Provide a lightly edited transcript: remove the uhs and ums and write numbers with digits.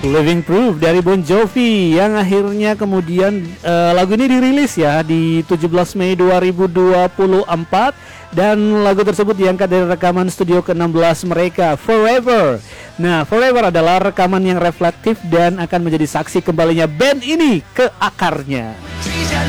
Living Proof dari Bon Jovi yang akhirnya kemudian lagu ini dirilis ya di 17 Mei 2024 dan lagu tersebut diangkat dari rekaman studio ke-16 mereka, Forever. Nah, Forever adalah rekaman yang reflektif dan akan menjadi saksi kembalinya band ini ke akarnya.